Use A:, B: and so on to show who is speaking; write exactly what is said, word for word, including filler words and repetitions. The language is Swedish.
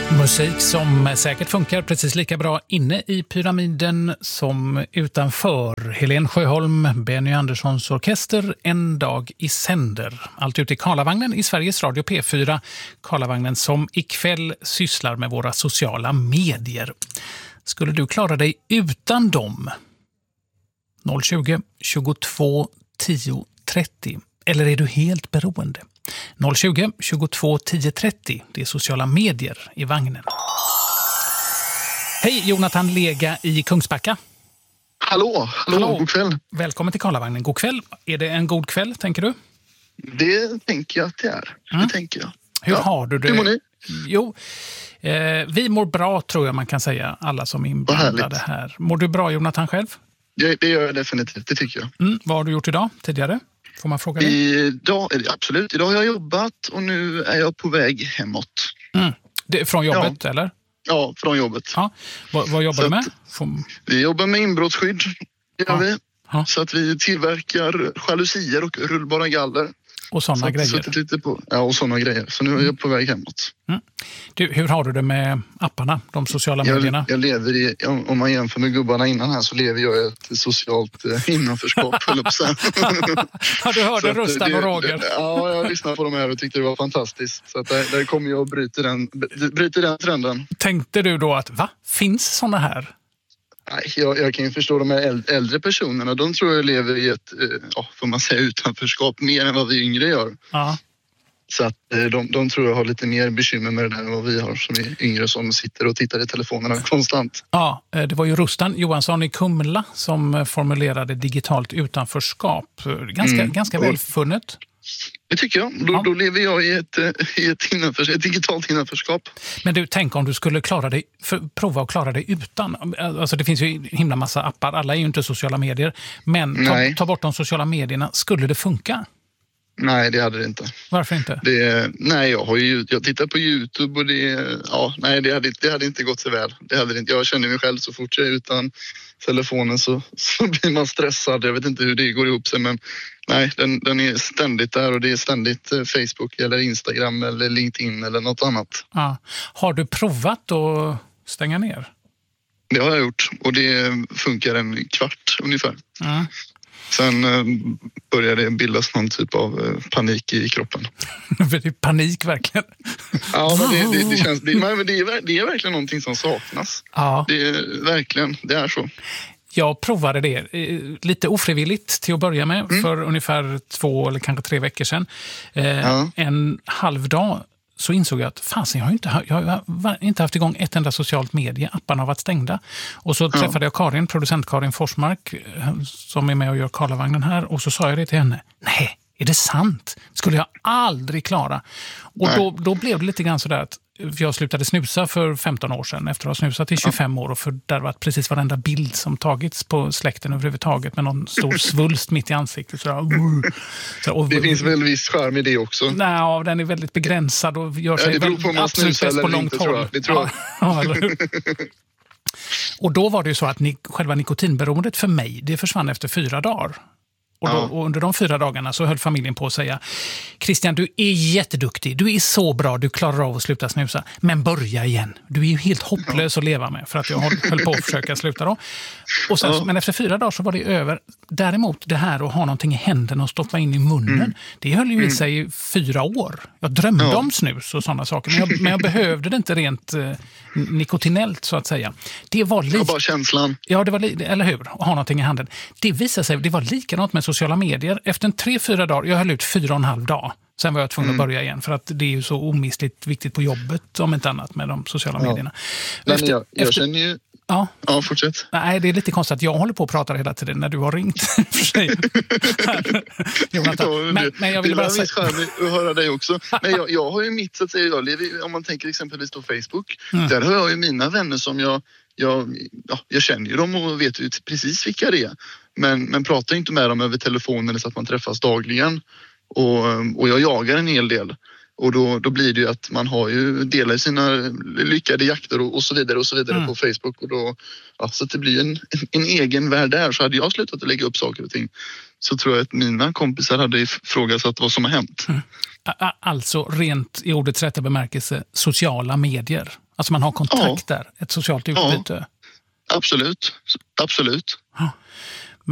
A: Musik som säkert funkar precis lika bra inne i pyramiden som utanför. Helen Sjöholm, Benny Anderssons orkester, En dag i sänder. Allt ute i Karlavagnen i Sveriges Radio P fyra. Karlavagnen som ikväll sysslar med våra sociala medier. Skulle du klara dig utan dem? noll tjugo, tjugotvå, tio, trettio. Eller är du helt beroende? noll tjugo, tjugotvå, tio, trettio. Det är sociala medier i vagnen. Hej, Jonathan Lega i Kungsbacka.
B: Hallå, hallå, hallå, god kväll.
A: Välkommen till Karlavagnen. God kväll. Är det en god kväll, tänker du?
B: Det tänker jag att det är. Mm. Det tänker jag.
A: Hur ja. har du det?
B: Hur mår ni?
A: Jo, eh, vi mår bra tror jag man kan säga. Alla som är inblandade här. Mår du bra, Jonathan, själv?
B: Det, det gör jag definitivt, det tycker jag.
A: Mm, vad har du gjort idag tidigare? Får man fråga dig?
B: Idag, absolut, idag har jag jobbat och nu är jag på väg hemåt.
A: Mm. Det är från jobbet,
B: ja.
A: eller?
B: Ja, från jobbet.
A: Ja. Vad, vad jobbar
B: så
A: du med?
B: Får... Vi jobbar med inbrottsskydd, gör ja. vi. Ja. Så att vi tillverkar jalusier och rullbara galler.
A: Och sådana grejer.
B: Lite på, ja, och sådana grejer. Så nu är jag på väg hemåt.
A: Mm. Du, hur har du det med apparna, de sociala
B: jag,
A: medierna?
B: Jag lever i, om man jämför med gubbarna innan här så lever jag i ett socialt eh, innanförskap.
A: Ja, du hörde Rustan och Roger.
B: Ja, jag lyssnade på dem här och tyckte det var fantastiskt. Så att där, där kommer jag och bryter den, bryter den trenden.
A: Tänkte du då att, va? Finns sådana här?
B: Nej, jag, jag kan ju förstå de här äldre personerna. De tror jag lever i ett, ja, får man säga, utanförskap mer än vad vi yngre gör.
A: Ja.
B: Så att de, de tror jag har lite mer bekymmer med det där än vad vi har som är yngre som sitter och tittar i telefonerna konstant.
A: Ja, det var ju Rustan Johansson i Kumla som formulerade digitalt utanförskap. Ganska, mm. ganska välfunnet.
B: Det tycker jag. Då, ja. då lever jag i ett, i ett, innanför, ett digitalt innanförskap.
A: Men du, tänk om du skulle klara dig, för, prova att klara dig utan. Alltså det finns ju himla massa appar. Alla är ju inte sociala medier. Men ta, ta bort de sociala medierna. Skulle det funka?
B: Nej, det hade det inte.
A: Varför inte?
B: Det, nej, jag har ju jag tittar på YouTube och det, ja, nej, det hade, det hade inte gått så väl. Det hade inte, jag känner mig själv så fort jag är utan telefonen så, så blir man stressad. Jag vet inte hur det går ihop sig, men nej, den, den är ständigt där och det är ständigt Facebook eller Instagram eller LinkedIn eller något annat.
A: Ja. Har du provat att stänga ner?
B: Det har jag gjort och det funkar en kvart ungefär.
A: Mm.
B: Sen eh, började det bildas någon typ av eh, panik i kroppen.
A: Det är panik verkligen.
B: Ja, men det, det, det känns det, men det, är, det är verkligen någonting som saknas. Ja. Det är verkligen, det är så.
A: Jag provade det lite ofrivilligt till att börja med mm. för ungefär två eller kanske tre veckor sedan. Eh, ja. En halv dag så insåg jag att fasen, jag har inte, jag har inte haft igång ett enda socialt medie. Apparna har varit stängda. Och så träffade ja. jag Karin, producent Karin Forsmark, som är med och gör Karlavagnen här. Och så sa jag det till henne. Nej, är det sant? Skulle jag aldrig klara. Och då, då blev det lite grann sådär att jag slutade snusa för femton år sedan efter att ha snusat i tjugofem år och för där var precis varenda bild som tagits på släkten överhuvudtaget med någon stor svulst mitt i ansiktet. Så, så, och,
B: det finns väl viss charm i det också?
A: Nej, den är väldigt begränsad och gör sig
B: ja, det beror på om man snusar på långt inte, håll. Tror jag. Det tror jag.
A: Ja, eller hur? Och då var det ju så att ni, själva nikotinberoendet för mig, det försvann efter fyra dagar. Och, då, och under de fyra dagarna så höll familjen på att säga: Christian, du är jätteduktig, du är så bra, du klarar av att sluta snusa, men börja igen. Du är ju helt hopplös att leva med, för att jag höll på att försöka sluta då. Och sen, ja. Men efter fyra dagar så var det över. Däremot det här att ha någonting i händerna och stoppa in i munnen, mm. det höll ju i sig i fyra år. Jag drömde ja. om snus och sådana saker, men jag, men jag behövde det inte rent eh, nikotinellt så att säga. Det var lite...
B: bara känslan.
A: Ja, det var li... eller hur? Att ha någonting i handen. Det visade sig, det var likadant med sociala medier. Efter en tre, fyra dagar, jag höll ut fyra och en halv dag. Sen var jag tvungen mm. att börja igen, för att det är ju så omistligt viktigt på jobbet, om inte annat, med de sociala ja. medierna.
B: Efter, jag, jag efter... känner ju...
A: Ja.
B: ja, fortsätt.
A: Nej, det är lite konstigt att jag håller på att prata hela tiden när du har ringt. för sig. Jonathan.
B: Ja,
A: men, men jag vill
B: det
A: bara
B: säga... att höra dig också. Men jag, jag har ju mitt, så att säga, jag lever, om man tänker exempelvis på Facebook, mm. där har jag ju mina vänner som jag, jag, ja, jag känner ju dem och vet ju precis vilka det är. Men, men pratar inte med dem över telefonen så att man träffas dagligen. Och, och jag jagar en hel del. Och då, då blir det ju att man har ju delar sina lyckade jakter och, och så vidare och så vidare mm. på Facebook. Och då, ja, så att det blir en, en, en egen värld där. Så hade jag slutat att lägga upp saker och ting, så tror jag att mina kompisar hade ifrågasatt vad som har hänt.
A: Mm. Alltså rent i ordets rätta bemärkelse sociala medier. Alltså man har kontakt ja. där, ett socialt utbyte.
B: Ja, absolut, absolut.
A: Ja.